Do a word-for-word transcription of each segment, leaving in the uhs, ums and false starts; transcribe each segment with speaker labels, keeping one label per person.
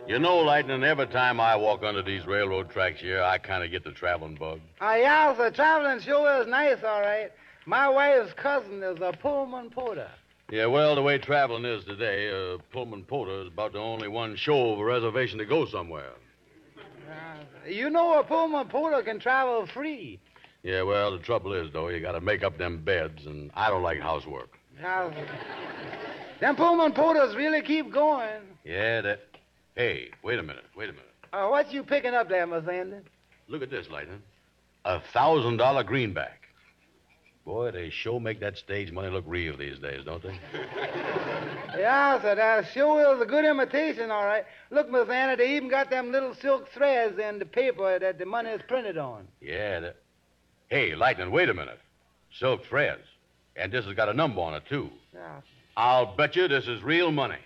Speaker 1: You know, Lightning, every time I walk under these railroad tracks here, I kind of get the traveling bug.
Speaker 2: Uh, yeah, the traveling sure is nice, all right. My wife's cousin is a Pullman porter.
Speaker 1: Yeah, well, the way traveling is today, a Pullman porter is about the only one show of a reservation to go somewhere.
Speaker 2: Uh, you know a Pullman porter can travel free.
Speaker 1: Yeah, well, the trouble is, though, you got to make up them beds, and I don't like housework.
Speaker 2: Now, them Pullman porters really keep going.
Speaker 1: Yeah, that... Hey, wait a minute, wait a minute.
Speaker 2: Uh, what you picking up there, Miss Andy?
Speaker 1: Look at this, Lightning. A thousand dollar greenback. Boy, they sure make that stage money look real these days, don't they?
Speaker 2: Yeah, sir, that sure is a good imitation, all right. Look, Miss Anna, they even got them little silk threads in the paper that the money is printed on.
Speaker 1: Yeah, that... Hey, Lightning, wait a minute. Silk threads. And this has got a number on it, too.
Speaker 2: Yeah.
Speaker 1: I'll bet you this is real money.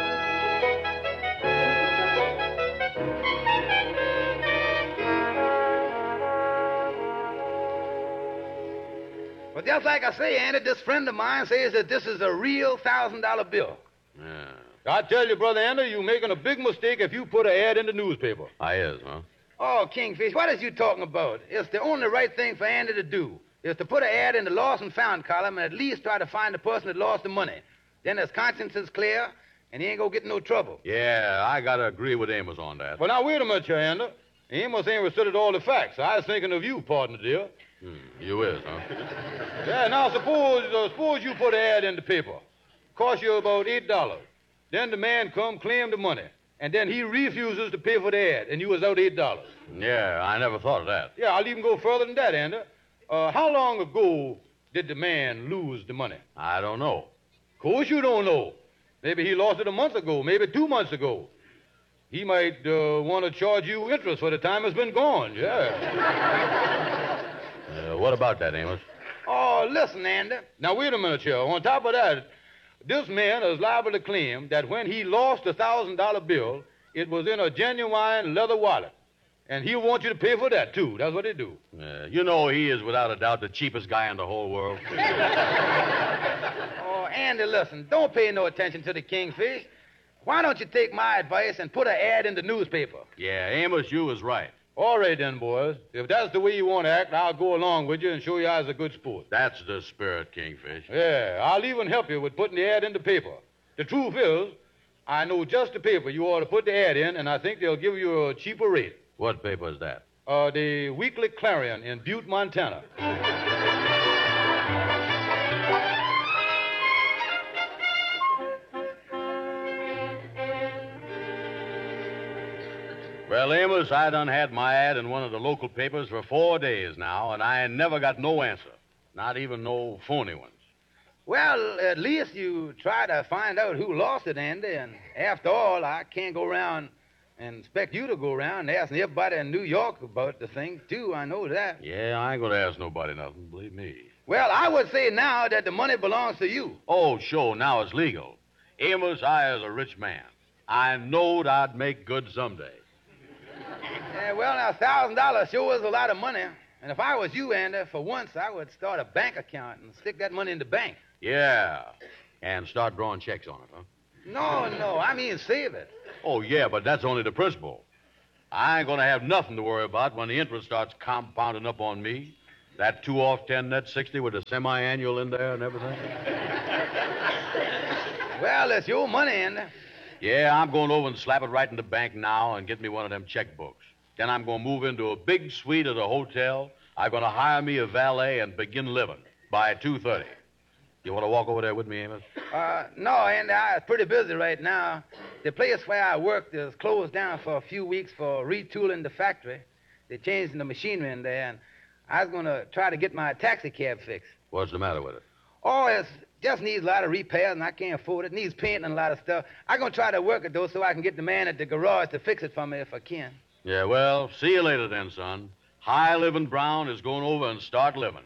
Speaker 3: Well, just like I say, Andy, this friend of mine says that this is a real thousand-dollar bill.
Speaker 1: Yeah.
Speaker 4: I tell you, Brother Andy, you're making a big mistake if you put an ad in the newspaper.
Speaker 1: I is, huh?
Speaker 3: Oh, Kingfish, what is you talking about? It's the only right thing for Andy to do, is to put an ad in the lost and found column and at least try to find the person that lost the money. Then his conscience is clear, and he ain't gonna get in no trouble.
Speaker 1: Yeah, I gotta agree with Amos on that.
Speaker 4: Well, now, wait a minute, here, Andy. Amos ain't recited all the facts. I was thinking of you, partner, dear.
Speaker 1: Hmm, you is, huh?
Speaker 4: Yeah, now, suppose uh, suppose you put an ad in the paper. Cost you about eight dollars. Then the man come claim the money, and then he refuses to pay for the ad, and you was out eight dollars.
Speaker 1: Yeah, I never thought of that.
Speaker 4: Yeah, I'll even go further than that, Andy. Uh, how long ago did the man lose the money?
Speaker 1: I don't know.
Speaker 4: Of course you don't know. Maybe he lost it a month ago, maybe two months ago. He might uh, want to charge you interest for the time it's been gone, yeah.
Speaker 1: Uh, what about that, Amos?
Speaker 3: Oh, listen, Andy.
Speaker 4: Now, wait a minute, here. On top of that, this man is liable to claim that when he lost a thousand dollar bill, it was in a genuine leather wallet. And he'll want you to pay for that, too. That's what they do.
Speaker 1: Uh, you know he is, without a doubt, the cheapest guy in the whole world.
Speaker 3: Oh, Andy, listen, don't pay no attention to the Kingfish. Why don't you take my advice and put an ad in the newspaper?
Speaker 1: Yeah, Amos, you was right.
Speaker 4: All right, then, boys. If that's the way you want to act, I'll go along with you and show you I was a good sport.
Speaker 1: That's the spirit, Kingfish.
Speaker 4: Yeah, I'll even help you with putting the ad in the paper. The truth is, I know just the paper you ought to put the ad in, and I think they'll give you a cheaper rate.
Speaker 1: What paper is that?
Speaker 4: Uh, the Weekly Clarion in Butte, Montana.
Speaker 1: Well, Amos, I done had my ad in one of the local papers for four days now, and I ain't never got no answer. Not even no phony ones.
Speaker 3: Well, at least you try to find out who lost it, Andy, and after all, I can't go around and expect you to go around asking everybody in New York about the thing, too. I know that.
Speaker 1: Yeah, I ain't gonna ask nobody nothing, believe me.
Speaker 3: Well, I would say now that the money belongs to you.
Speaker 1: Oh, sure, now it's legal. Amos, I is a rich man. I knowed I'd make good someday.
Speaker 3: Yeah, well, now, one thousand dollars sure is a lot of money. And if I was you, Andy, for once, I would start a bank account and stick that money in the bank.
Speaker 1: Yeah, and start drawing checks on it, huh?
Speaker 3: No, no, I mean save it.
Speaker 1: Oh, yeah, but that's only the principal. I ain't gonna have nothing to worry about when the interest starts compounding up on me. That two off ten net sixty with the semi-annual in there and everything.
Speaker 3: Well, it's your money, Andy.
Speaker 1: Yeah, I'm going over and slap it right in the bank now and get me one of them checkbooks. Then I'm going to move into a big suite at a hotel. I'm going to hire me a valet and begin living by two thirty. You want to walk over there with me, Amos?
Speaker 3: Uh, no, Andy, I'm pretty busy right now. The place where I worked is closed down for a few weeks for retooling the factory. They're changing the machinery in there, and I was going to try to get my taxi cab fixed.
Speaker 1: What's the matter with it?
Speaker 3: Oh, it just needs a lot of repairs, and I can't afford it. It needs painting and a lot of stuff. I'm going to try to work it, though, so I can get the man at the garage to fix it for me if I can.
Speaker 1: Yeah, well, see you later then, son. High living Brown is going over and start living.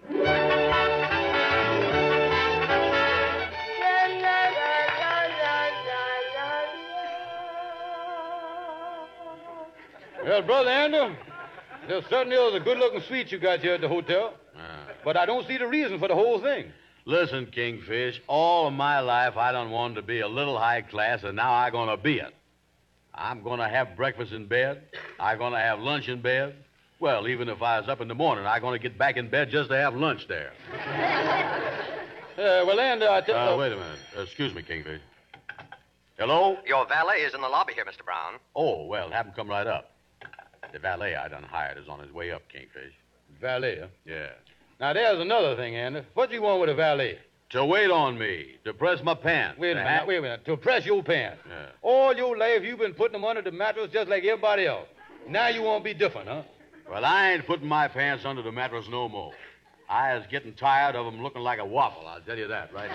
Speaker 4: Well, Brother Andrew, there certainly is a good-looking suite you got here at the hotel.
Speaker 1: Ah.
Speaker 4: But I don't see the reason for the whole thing.
Speaker 1: Listen, Kingfish, all of my life I done wanted to be a little high class, and now I gonna be it. I'm going to have breakfast in bed. I'm going to have lunch in bed. Well, even if I was up in the morning, I'm going to get back in bed just to have lunch there.
Speaker 4: Uh, well, Andy, I tell
Speaker 1: Uh, wait a minute. Uh, excuse me, Kingfish. Hello?
Speaker 5: Your valet is in the lobby here, Mister Brown.
Speaker 1: Oh, well, have him come right up. The valet I done hired is on his way up, Kingfish.
Speaker 4: valet, huh?
Speaker 1: Yeah.
Speaker 4: Now, there's another thing, Andy. What do you want with a valet?
Speaker 1: To wait on me, to press my pants.
Speaker 4: Wait a
Speaker 1: to
Speaker 4: minute,
Speaker 1: ha-
Speaker 4: wait a minute. To press your pants.
Speaker 1: Yeah.
Speaker 4: All your life, you've been putting them under the mattress just like everybody else. Now you want to be different, huh?
Speaker 1: Well, I ain't putting my pants under the mattress no more. I is getting tired of them looking like a waffle, I'll tell you that right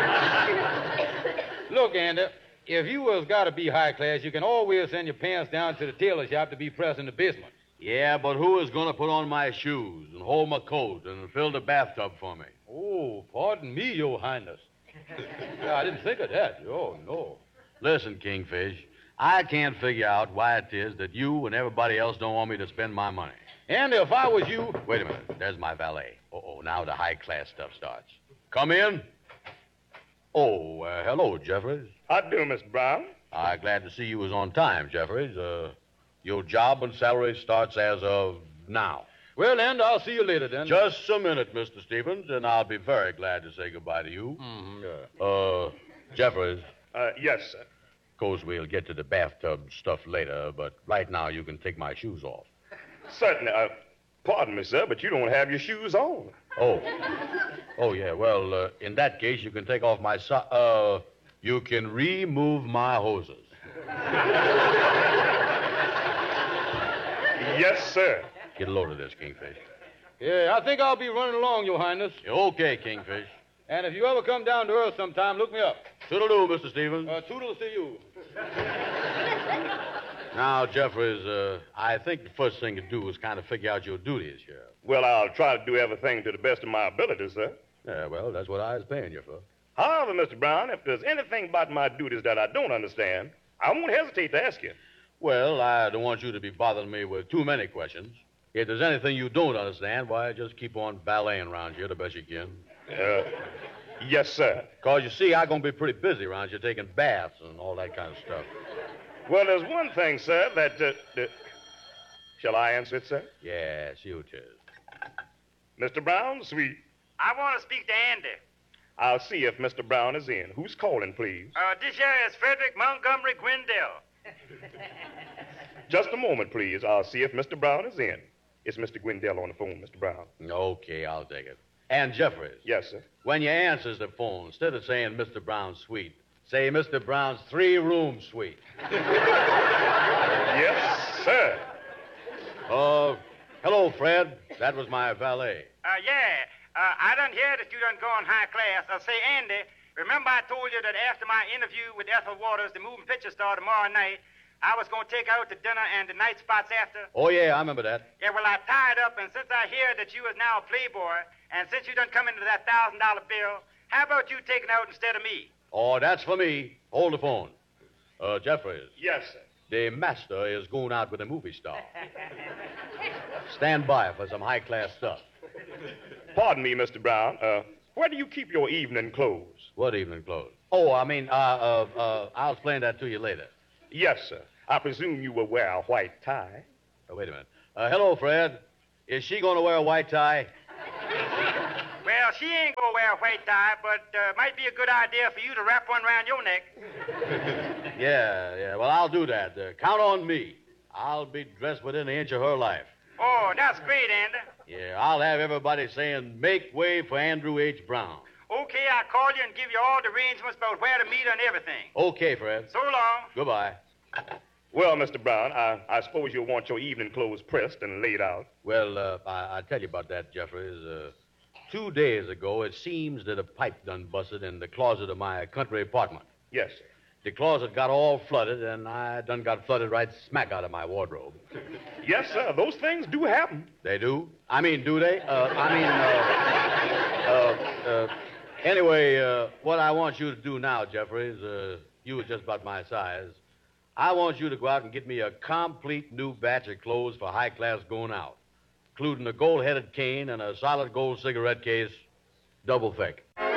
Speaker 1: now.
Speaker 4: Look, Andy, if you was got to be high class, you can always send your pants down to the tailor shop to be pressed in the basement.
Speaker 1: Yeah, but who is going to put on my shoes and hold my coat and fill the bathtub for me?
Speaker 4: Oh, pardon me, Your Highness. Yeah, I didn't think of that. Oh, no.
Speaker 1: Listen, Kingfish, I can't figure out why it is that you and everybody else don't want me to spend my money.
Speaker 4: Andy, if I was you...
Speaker 1: Wait a minute. There's my valet. Uh-oh, now the high-class stuff starts. Come in. Oh, uh, hello, Jeffries.
Speaker 6: How do, Mister Brown?
Speaker 1: I'm glad to see you was on time, Jeffries. Uh, your job and salary starts as of now.
Speaker 4: Well, Andy, I'll see you later, then.
Speaker 1: Just a minute, Mister Stevens, and I'll be very glad to say goodbye to you.
Speaker 4: Mm-hmm.
Speaker 1: Uh, Jeffries,
Speaker 6: Uh, yes, sir.
Speaker 1: of course, we'll get to the bathtub stuff later, but right now you can take my shoes off.
Speaker 6: Certainly. Uh, pardon me, sir, but you don't have your shoes on.
Speaker 1: Oh. Oh, yeah. Well, uh, in that case, you can take off my so- Uh, you can remove my hoses.
Speaker 6: Yes, sir.
Speaker 1: Get a load of this, Kingfish.
Speaker 4: Yeah, I think I'll be running along, Your Highness.
Speaker 1: Okay, Kingfish.
Speaker 4: And if you ever come down to Earth sometime, look me up.
Speaker 1: Toodle-doo, Mister Stevens.
Speaker 4: Uh, toodles to you.
Speaker 1: Now, Jeffries, uh, I think the first thing to do is kind of figure out your duties here.
Speaker 6: Well, I'll try to do everything to the best of my ability, sir.
Speaker 1: Yeah, well, that's what I was paying you for.
Speaker 6: However, Mister Brown, if there's anything about my duties that I don't understand, I won't hesitate to ask you.
Speaker 1: Well, I don't want you to be bothering me with too many questions. If there's anything you don't understand, why, just keep on valeting around here the best you can.
Speaker 6: Uh, yes, sir.
Speaker 1: Because, you see, I'm going to be pretty busy around here taking baths and all that kind of stuff.
Speaker 6: Well, there's one thing, sir, that... Uh, that... Shall I answer it, sir?
Speaker 1: Yeah, see who it is.
Speaker 6: Mister Brown, sweet.
Speaker 7: I want to speak to Andy.
Speaker 6: I'll see if Mister Brown is in. Who's calling, please?
Speaker 7: Uh, this here is Frederick Montgomery Gwendell.
Speaker 6: Just a moment, please. I'll see if Mister Brown is in. It's Mister Gwendell on the phone, Mister Brown.
Speaker 1: Okay, I'll take it. And Jeffries,
Speaker 6: Yes, sir.
Speaker 1: when you answers the phone, instead of saying Mister Brown's suite, say Mister Brown's three-room suite.
Speaker 6: Yes, sir.
Speaker 1: Uh, hello, Fred. That was my valet.
Speaker 7: Uh, yeah. Uh, I done hear that you done gone high class. Uh, say, Andy, remember I told you that after my interview with Ethel Waters, the moving picture star, tomorrow night, I was going to take her out to dinner and the night spots after?
Speaker 1: Oh, yeah, I remember that.
Speaker 7: Yeah, well, I tied up, and since I hear that you is now a playboy, and since you done come into that one thousand dollar bill, how about you taking out instead of me?
Speaker 1: Oh, that's for me. Hold the phone. Uh, Jeffries,
Speaker 6: Yes, sir.
Speaker 1: the master is going out with a movie star. Stand by for some high-class stuff.
Speaker 6: Pardon me, Mister Brown. Uh, where do you keep your evening clothes?
Speaker 1: What evening clothes? Oh, I mean, uh, uh, uh, I'll explain that to you later.
Speaker 6: Yes, sir. I presume you will wear a white tie.
Speaker 1: Oh, wait a minute. Uh, hello, Fred. Is she going to wear a white tie?
Speaker 7: Well, she ain't going to wear a white tie, but uh, might be a good idea for you to wrap one around your neck.
Speaker 1: Yeah, yeah. Well, I'll do that. Uh, count on me. I'll be dressed within an inch of her life.
Speaker 7: Oh, that's great, Andy.
Speaker 1: Yeah, I'll have everybody saying, make way for Andrew H. Brown.
Speaker 7: Okay, I'll call you and give you all the arrangements about where to meet and everything.
Speaker 1: Okay, Fred.
Speaker 7: So long.
Speaker 1: Goodbye.
Speaker 6: Well, Mister Brown, I, I suppose you'll want your evening clothes pressed and laid out.
Speaker 1: Well, uh, I, I'll tell you about that, Jeffries. Uh, two days ago, it seems that a pipe done busted in the closet of my country apartment.
Speaker 6: Yes, sir.
Speaker 1: The closet got all flooded, and I done got flooded right smack out of my wardrobe.
Speaker 6: Yes, sir. Those things do happen.
Speaker 1: They do? I mean, do they? Uh, I mean, uh, uh, uh, anyway, uh, what I want you to do now, Jeffries, uh, you are just about my size. I want you to go out and get me a complete new batch of clothes for high class going out, including a gold-headed cane and a solid gold cigarette case, double thick.